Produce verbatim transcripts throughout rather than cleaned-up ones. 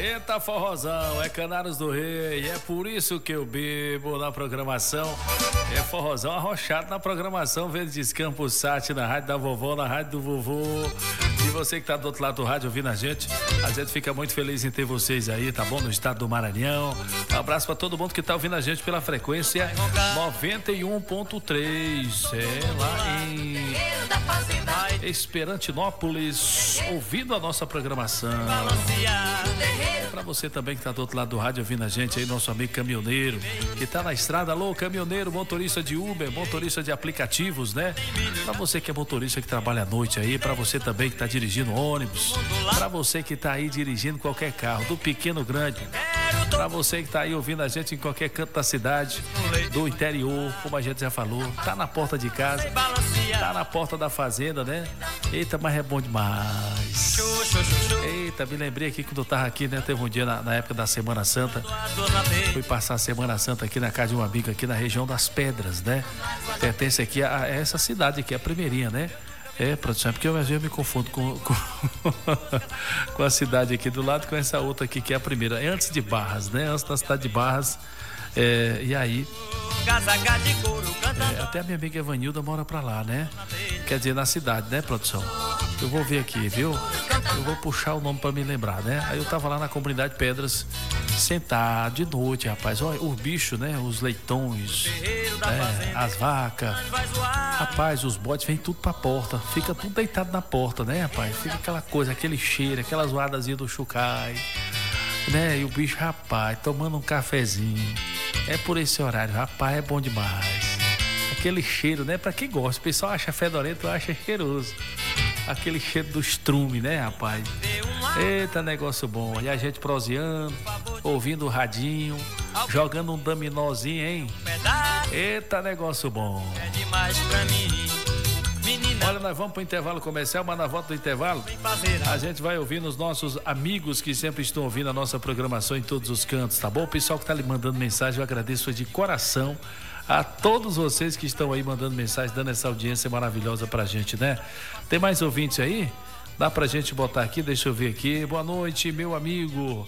Eita forrozão, é Canários do Rei, é por isso que eu bebo na programação. É forrozão arrochado na programação, Verdes Campos Sat, na rádio da vovó, na rádio do vovô. E você que tá do outro lado do rádio ouvindo a gente, a gente fica muito feliz em ter vocês aí, tá bom? No estado do Maranhão. Um abraço pra todo mundo que tá ouvindo a gente pela frequência noventa e um ponto três, é lá em Esperantinópolis, ouvindo a nossa programação. É pra você também que tá do outro lado do rádio ouvindo a gente aí, nosso amigo caminhoneiro, que tá na estrada. Alô, caminhoneiro, motorista de Uber, motorista de aplicativos, né? Pra você que é motorista que trabalha à noite aí, pra você também que tá dirigindo ônibus, pra você que tá aí dirigindo qualquer carro, do pequeno ao grande, pra você que tá aí ouvindo a gente em qualquer canto da cidade, do interior, como a gente já falou, tá na porta de casa, tá na porta da fazenda, né? Eita, mas é bom demais. Eita, me lembrei aqui quando eu tava aqui, né? Teve um dia na, na época da Semana Santa, fui passar a Semana Santa aqui na casa de um amigo aqui na região das Pedras, né? Pertence aqui a, a essa cidade aqui, a Primeirinha, né? É, produção, é porque eu às vezes me confundo com, com, com a cidade aqui do lado, com essa outra aqui que é a primeira, é antes de Barras, né? Antes da cidade de Barras. É, e aí é, até a minha amiga Evanilda mora pra lá, né? Quer dizer, na cidade, né, produção? Eu vou ver aqui, viu? Eu vou puxar o nome pra me lembrar, né? Aí eu tava lá na comunidade Pedras, sentado de noite, rapaz. Olha, os bichos, né? Os leitões, né? As vacas. Rapaz, os bodes vêm tudo pra porta. Fica tudo deitado na porta, né, rapaz? Fica aquela coisa, aquele cheiro, aquelas zoadazinhas do chucai, né? E o bicho, rapaz, tomando um cafezinho. É por esse horário, rapaz, é bom demais. Aquele cheiro, né? Pra quem gosta, o pessoal acha fedorento, acha cheiroso. Aquele cheiro do estrume, né, rapaz? Eita, negócio bom. E a gente proseando, ouvindo o radinho, jogando um dominózinho, hein? Eita, negócio bom. É demais pra mim. Olha, nós vamos para o intervalo comercial, mas na volta do intervalo a gente vai ouvindo os nossos amigos que sempre estão ouvindo a nossa programação em todos os cantos, tá bom? O pessoal que tá lhe mandando mensagem, eu agradeço de coração a todos vocês que estão aí mandando mensagem, dando essa audiência maravilhosa pra gente, né? Tem mais ouvintes aí? Dá pra gente botar aqui, deixa eu ver aqui. Boa noite, meu amigo.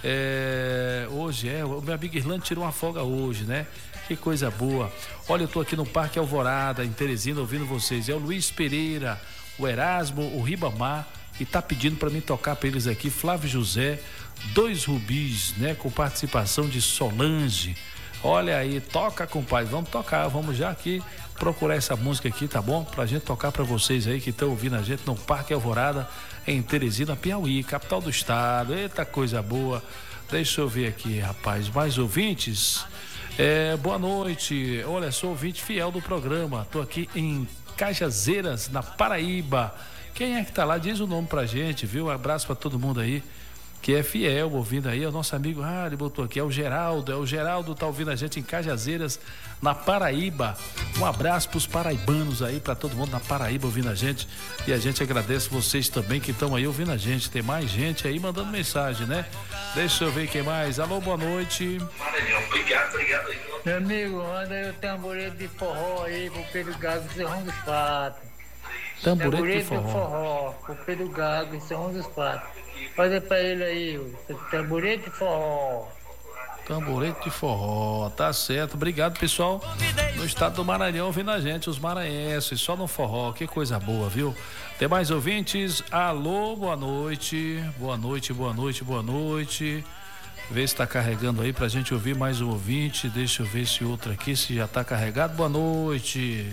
É... Hoje é, o meu amigo Irlande tirou uma folga hoje, né? Que coisa boa. Olha, eu tô aqui no Parque Alvorada, em Teresina, ouvindo vocês. É o Luiz Pereira, o Erasmo, o Ribamar, e tá pedindo para mim tocar para eles aqui, Flávio José, Dois Rubis, né? Com participação de Solange. Olha aí, toca, compadre. Vamos tocar, vamos já aqui procurar essa música aqui, tá bom? Pra gente tocar para vocês aí que estão ouvindo a gente no Parque Alvorada, em Teresina, Piauí, capital do estado. Eita, coisa boa. Deixa eu ver aqui, rapaz. Mais ouvintes? É, boa noite, olha, sou ouvinte fiel do programa, tô aqui em Cajazeiras, na Paraíba. Quem é que tá lá? Diz o nome pra gente, viu? Um abraço pra todo mundo aí que é fiel, ouvindo aí, é o nosso amigo, ah, ele botou aqui, é o Geraldo, é o Geraldo, tá ouvindo a gente em Cajazeiras, na Paraíba. Um abraço pros paraibanos aí, pra todo mundo na Paraíba ouvindo a gente, e a gente agradece vocês também que estão aí ouvindo a gente. Tem mais gente aí mandando mensagem, né? Deixa eu ver quem mais. Alô, boa noite. Obrigado, obrigado aí. Meu amigo, manda aí o tamborete de forró aí pro Pedro Gago e Serrão dos Patos. Tamborete, tamborete de forró. de forró pro Pedro Gago e Serrão dos Patos. Faz pra ele aí, o tamborete de forró. Tamborete de forró, tá certo. Obrigado, pessoal no estado do Maranhão ouvindo a gente, os maranhenses, só no forró, que coisa boa, viu? Tem mais ouvintes? Alô, boa noite, boa noite, boa noite, boa noite. Vê se tá carregando aí pra gente ouvir mais um ouvinte. Deixa eu ver se outro aqui, se já tá carregado. Boa noite.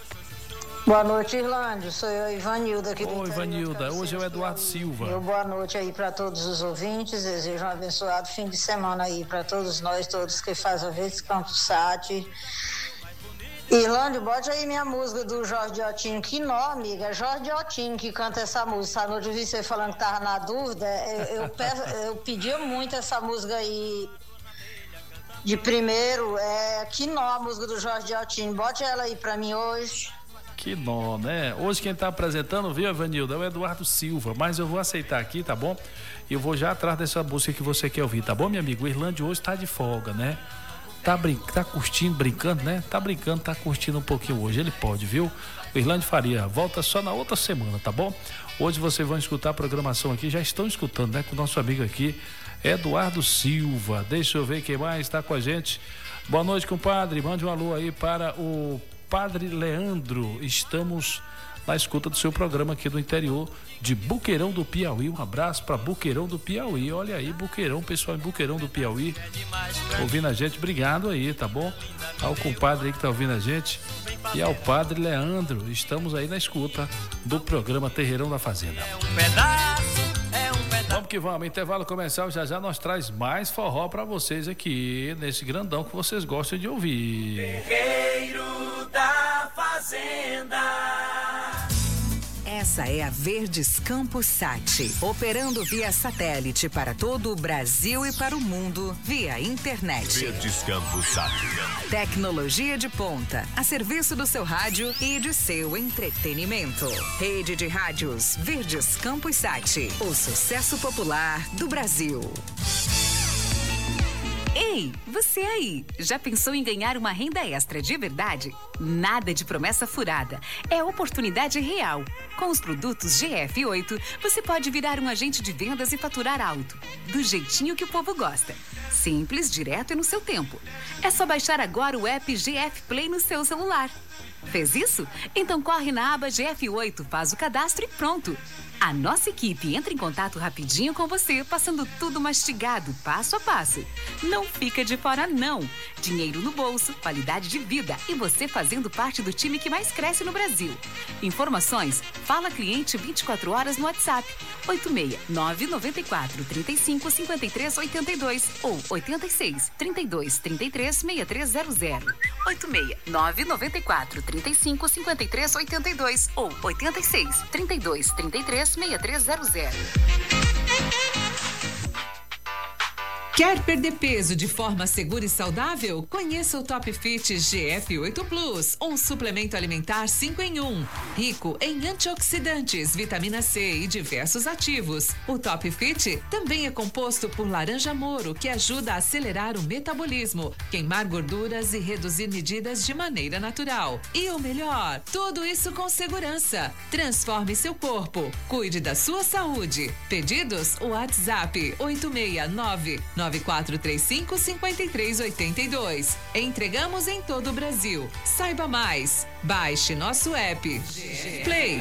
Boa noite, Irlande. Sou eu, Ivanilda, aqui do Oi, Ivanilda. Hoje é o Eduardo Silva. Meu boa noite aí para todos os ouvintes. Desejo um abençoado fim de semana aí para todos nós, todos que fazem a Verdes Campos Sat. Irlande, bote aí minha música do Jorge Otinho. Que nó, amiga. É Jorge Otinho que canta essa música. À noite eu vi você falando que tava na dúvida. Eu, eu, peço, eu pedia muito essa música aí. De primeiro, é Que nó, a música do Jorge Otinho. Bote ela aí para mim hoje. Que nó, né? Hoje quem tá apresentando, viu, Evanildo, é o Eduardo Silva, mas eu vou aceitar aqui, tá bom? E eu vou já atrás dessa música que você quer ouvir, tá bom, meu amigo? O Irlande hoje tá de folga, né? Tá, brin... tá curtindo, brincando, né? Tá brincando, tá curtindo um pouquinho hoje, ele pode, viu? O Irlande Faria volta só na outra semana, tá bom? Hoje vocês vão escutar a programação aqui, já estão escutando, né? Com o nosso amigo aqui, Eduardo Silva. Deixa eu ver quem mais está com a gente. Boa noite, compadre. Mande um alô aí para o Padre Leandro. Estamos na escuta do seu programa aqui do interior de Buqueirão do Piauí. Um abraço para Buqueirão do Piauí. Olha aí, Buqueirão, pessoal em Buqueirão do Piauí ouvindo a gente. Obrigado aí, tá bom? Ao compadre aí que tá ouvindo a gente e ao Padre Leandro. Estamos aí na escuta do programa Terreirão da Fazenda. É um pedaço, é um pedaço. Vamos que vamos, intervalo comercial, já já nós traz mais forró para vocês aqui nesse grandão que vocês gostam de ouvir. Terreiro da Fazenda. Essa é a Verdes Campos Sat, operando via satélite para todo o Brasil e para o mundo via internet. Verdes Campos Sat. Tecnologia de ponta, a serviço do seu rádio e de seu entretenimento. Rede de rádios Verdes Campos Sat, o sucesso popular do Brasil. Ei, você aí, já pensou em ganhar uma renda extra de verdade? Nada de promessa furada, é oportunidade real. Com os produtos G F oito, você pode virar um agente de vendas e faturar alto, do jeitinho que o povo gosta. Simples, direto e no seu tempo. É só baixar agora o app G F Play no seu celular. Fez isso? Então corre na aba G F oito, faz o cadastro e pronto. A nossa equipe entra em contato rapidinho com você, passando tudo mastigado, passo a passo. Não fica de fora, não. Dinheiro no bolso, qualidade de vida e você fazendo parte do time que mais cresce no Brasil. Informações, fala cliente vinte e quatro horas no WhatsApp. oito seis nove nove quatro, três cinco, cinco três oito dois ou oito seis, trinta e dois, trinta e três, sessenta e três zero zero. oito seis nove nove quatro, três cinco, cinco três oito dois ou oito seis, trinta e dois, trinta e três, sessenta e três zero zero. Quer perder peso de forma segura e saudável? Conheça o Top Fit G F oito Plus, um suplemento alimentar cinco em um, rico em antioxidantes, vitamina C e diversos ativos. O Top Fit também é composto por laranja moro, que ajuda a acelerar o metabolismo, queimar gorduras e reduzir medidas de maneira natural. E o melhor, tudo isso com segurança. Transforme seu corpo, cuide da sua saúde. Pedidos? O WhatsApp oito seis nove, nove quatro três cinco, cinco três oito dois. Entregamos em todo o Brasil. Saiba mais. Baixe nosso app. Play.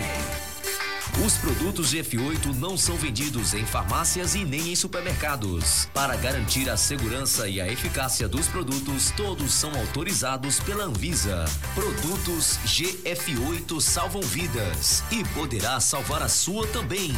Os produtos G F oito não são vendidos em farmácias e nem em supermercados. Para garantir a segurança e a eficácia dos produtos, todos são autorizados pela Anvisa. Produtos G F oito salvam vidas e poderá salvar a sua também.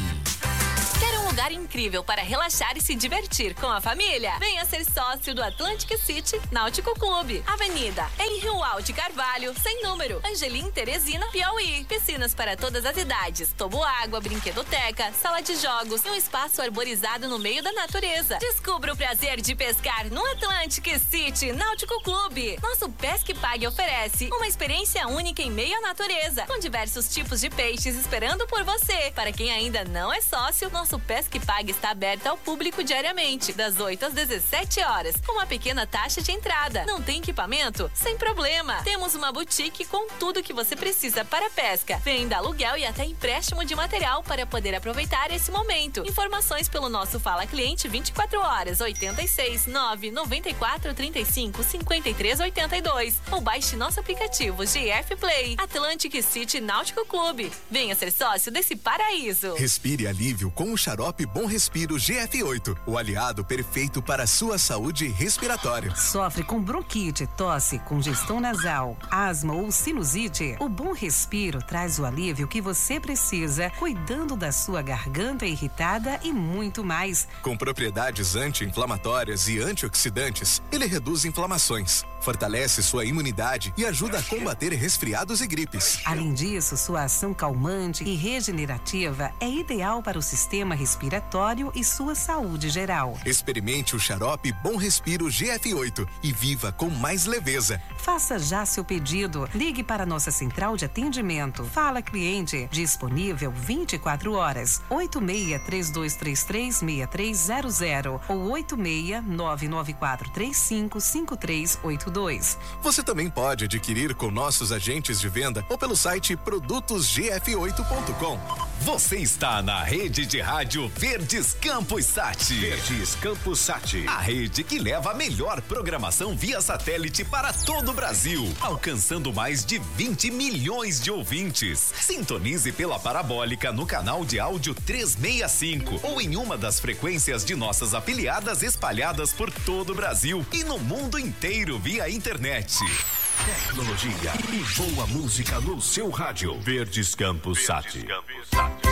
Quer um lugar incrível para relaxar e se divertir com a família? Venha ser sócio do Atlantic City Náutico Clube. Avenida em Rio Alto Carvalho, sem número. Angelim Teresina, Piauí. Piscinas para todas as idades. Toboágua, brinquedoteca, sala de jogos e um espaço arborizado no meio da natureza. Descubra o prazer de pescar no Atlantic City Náutico Clube. Nosso Pesque Pague oferece uma experiência única em meio à natureza, com diversos tipos de peixes esperando por você. Para quem ainda não é sócio, nosso O Pesque Pague está aberto ao público diariamente, das oito às dezessete horas, com uma pequena taxa de entrada. Não tem equipamento? Sem problema. Temos uma boutique com tudo que você precisa para pesca. Venda, aluguel e até empréstimo de material para poder aproveitar esse momento. Informações pelo nosso Fala Cliente vinte e quatro horas, oito seis nove, nove quatro, trinta e cinco, cinquenta e três oitenta e dois. Ou baixe nosso aplicativo G F Play. Atlantic City Náutico Clube. Venha ser sócio desse paraíso. Respire alívio com o xarope Bom Respiro G F oito, o aliado perfeito para a sua saúde respiratória. Sofre com bronquite, tosse, congestão nasal, asma ou sinusite? O Bom Respiro traz o alívio que você precisa, cuidando da sua garganta irritada e muito mais. Com propriedades anti-inflamatórias e antioxidantes, ele reduz inflamações, fortalece sua imunidade e ajuda a combater resfriados e gripes. Além disso, sua ação calmante e regenerativa é ideal para o sistema respiratório e sua saúde geral. Experimente o xarope Bom Respiro G F oito e viva com mais leveza. Faça já seu pedido. Ligue para nossa central de atendimento. Fala Cliente, disponível vinte e quatro horas. oito seis, três dois três três, seis três zero zero ou oito seis, nove nove quatro três cinco, cinco três oito dois. Você também pode adquirir com nossos agentes de venda ou pelo site produtos g f oito ponto com. Você está na rede de rádio Verdes Campos Sat. Verdes Campos Sat. A rede que leva a melhor programação via satélite para todo o Brasil, alcançando mais de vinte milhões de ouvintes. Sintonize pela parabólica no canal de áudio trezentos e sessenta e cinco ou em uma das frequências de nossas afiliadas espalhadas por todo o Brasil e no mundo inteiro via internet. Tecnologia e boa música no seu rádio. Verdes Campos Sat. Verdes Campos Sat.